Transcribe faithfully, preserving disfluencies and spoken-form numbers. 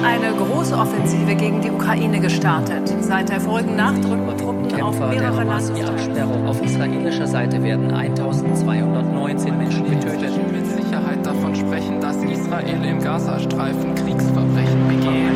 eine große Offensive gegen die Ukraine gestartet. Seit der Folgen nachdrücken Truppen auf mehrere Landesteile. Die Absperrung. Auf israelischer Seite werden eintausendzweihundertneunzehn Menschen getötet. Mit Sicherheit davon sprechen, dass Israel im Gazastreifen Krieg